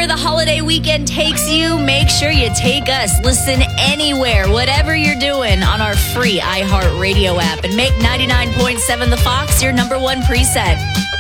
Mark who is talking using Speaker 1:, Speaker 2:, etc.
Speaker 1: Wherever the holiday weekend takes you, make sure you take us. Listen anywhere, whatever you're doing, on our free iHeartRadio app, and make 99.7 The Fox your number one preset.